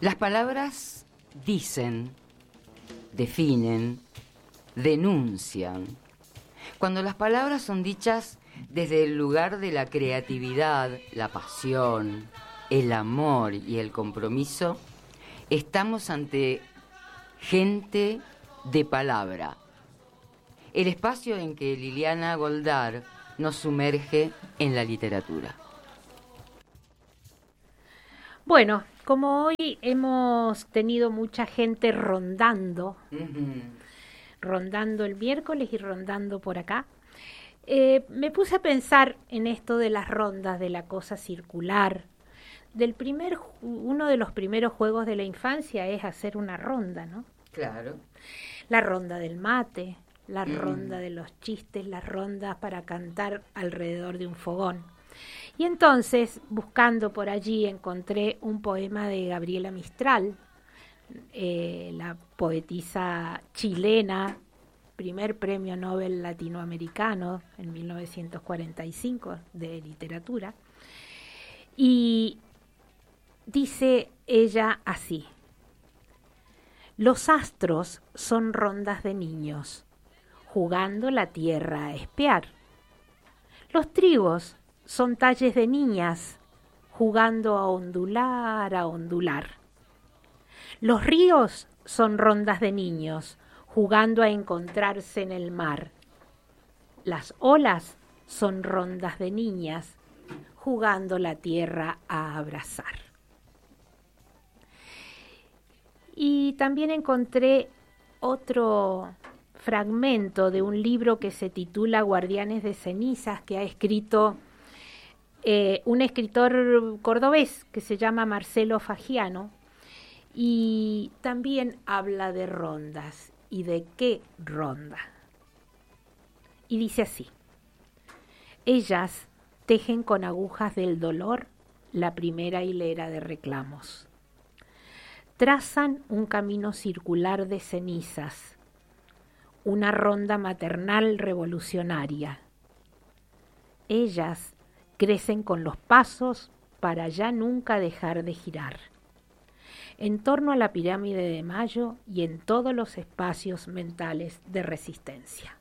Las palabras dicen, definen, denuncian. Cuando las palabras son dichas desde el lugar de la creatividad, la pasión, el amor y el compromiso, estamos ante gente de palabra. El espacio en que Liliana Goldar nos sumerge en la literatura. Bueno, como hoy hemos tenido mucha gente rondando, rondando el miércoles y rondando por acá, me puse a pensar en esto de las rondas, de la cosa circular. Uno de los primeros juegos de la infancia es hacer una ronda, ¿no? Claro. La ronda del mate, la ronda de los chistes, las rondas para cantar alrededor de un fogón. Y entonces, buscando por allí, encontré un poema de Gabriela Mistral, la poetisa chilena, primer premio Nobel latinoamericano en 1945 de literatura. Y dice ella así: los astros son rondas de niños, jugando la tierra a espiar. Los trigos son talles de niñas, jugando a ondular, a ondular. Los ríos son rondas de niños, jugando a encontrarse en el mar. Las olas son rondas de niñas, jugando la tierra a abrazar. Y también encontré otro fragmento de un libro que se titula Guardianes de Cenizas, que ha escrito un escritor cordobés que se llama Marcelo Fagiano, y también habla de rondas y de qué ronda. Y dice así: ellas tejen con agujas del dolor la primera hilera de reclamos. Trazan un camino circular de cenizas, una ronda maternal revolucionaria. Ellas crecen con los pasos para ya nunca dejar de girar, en torno a la pirámide de Mayo y en todos los espacios mentales de resistencia.